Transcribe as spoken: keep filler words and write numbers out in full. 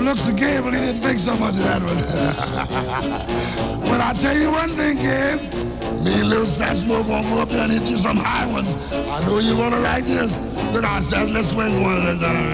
looks of Gabe, he didn't think so much of that one. But I tell you one thing, Gabe. Me and Little Satchmo gonna go up there and hit you some high ones. I know you're gonna like this. Look, I said, let's swing one.